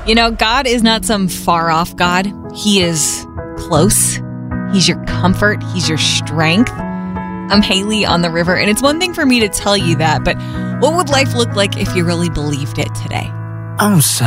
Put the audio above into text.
You know, God is not some far-off God. He is close. He's your comfort. He's your strength. I'm Haley on the river, and it's one thing for me to tell you that, but what would life look like if you really believed it today? I'm sad.